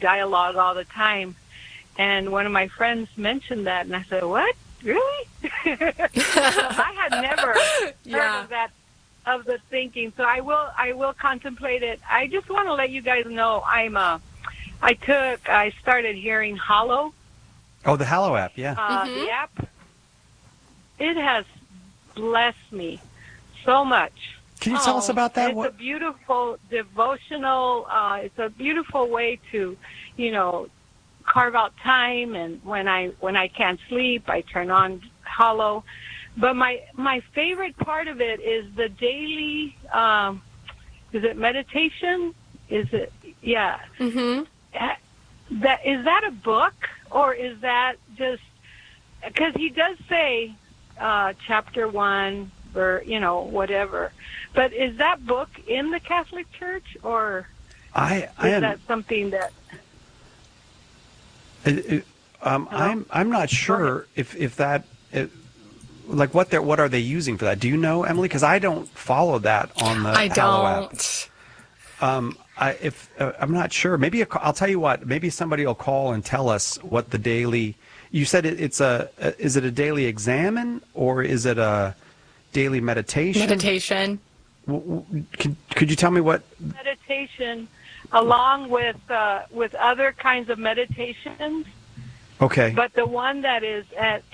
dialogue all the time. And one of my friends mentioned that, and I said, "What? Really?" I had never heard of the thinking. So I will contemplate it. I just want to let you guys know I started hearing Hallow. Oh, the Hallow app, yeah. The app. It has blessed me so much. Can you tell us about that? It's a beautiful devotional. It's a beautiful way to, carve out time. And when I can't sleep, I turn on Hallow. But my favorite part of it is the daily. Is it meditation? Is it? Yeah. Mm-hmm. Is that a book, or is that just because he does say chapter 1 or whatever? But is that book in the Catholic Church, or is that something that? I'm not sure if that. Like what are they using for that? Do you know, Emily? Because I don't follow that on the Hallow app. I'm not sure. Maybe I'll tell you what. Maybe somebody will call and tell us what the daily. You said is it a daily examine, or is it a daily meditation? Meditation. Could you tell me what meditation, along with other kinds of meditations? Okay. But the one that is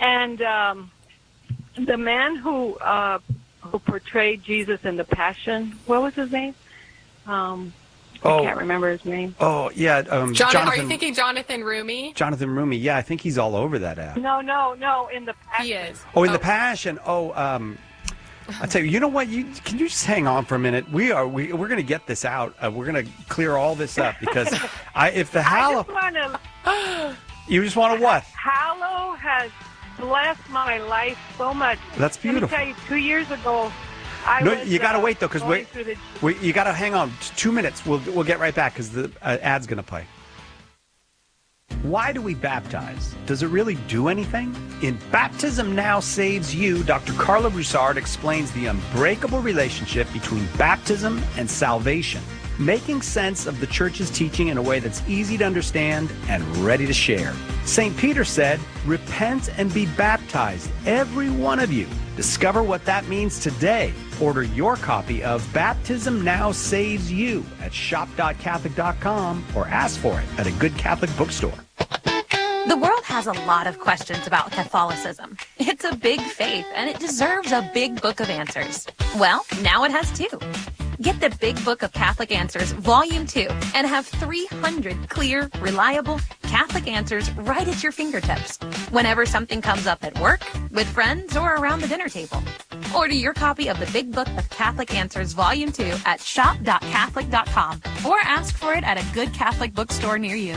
the man who portrayed Jesus in the Passion, what was his name? I can't remember his name. Oh, yeah. Jonathan, are you thinking Jonathan Rumi? Jonathan Rumi, yeah. I think he's all over that app. No, in the Passion. He is. Oh, in the Passion. I tell you, you know what? Can you just hang on for a minute? We're going to get this out. We're going to clear all this up because if the Hallow... You just want to what? Hallow has blessed my life so much. That's beautiful. Let me tell you, 2 years ago, you got to wait though, because you got to hang on 2 minutes. We'll get right back because the ad's going to play. Why do we baptize? Does it really do anything? In Baptism Now Saves You, Dr. Carla Broussard explains the unbreakable relationship between baptism and salvation, making sense of the church's teaching in a way that's easy to understand and ready to share. St. Peter said, "Repent and be baptized, every one of you." Discover what that means today. Order your copy of Baptism Now Saves You at shop.catholic.com or ask for it at a good Catholic bookstore. The world has a lot of questions about Catholicism. It's a big faith, and it deserves a big book of answers. Well, now it has two. Get the Big Book of Catholic Answers, Volume 2, and have 300 clear, reliable Catholic answers right at your fingertips whenever something comes up at work, with friends, or around the dinner table. Order your copy of the Big Book of Catholic Answers, Volume 2 at shop.catholic.com or ask for it at a good Catholic bookstore near you.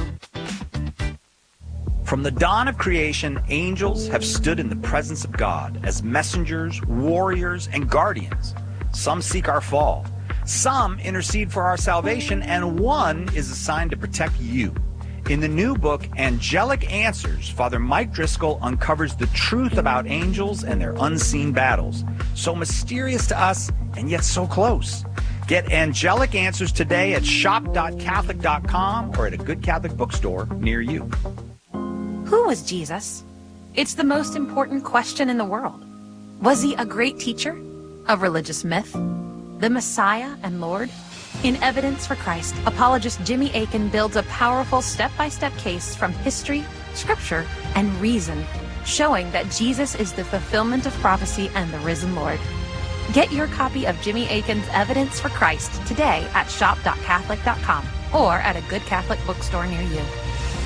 From the dawn of creation, angels have stood in the presence of God as messengers, warriors, and guardians. Some seek our fall. Some intercede for our salvation, and one is assigned to protect you. In the new book, Angelic Answers, Father Mike Driscoll uncovers the truth about angels and their unseen battles. So mysterious to us, and yet so close. Get Angelic Answers today at shop.catholic.com or at a good Catholic bookstore near you. Who was Jesus? It's the most important question in the world. Was he a great teacher? A religious myth? The Messiah and Lord? In Evidence for Christ, apologist Jimmy Akin builds a powerful step-by-step case from history, scripture, and reason, showing that Jesus is the fulfillment of prophecy and the risen Lord. Get your copy of Jimmy Akin's Evidence for Christ today at shop.catholic.com or at a good Catholic bookstore near you.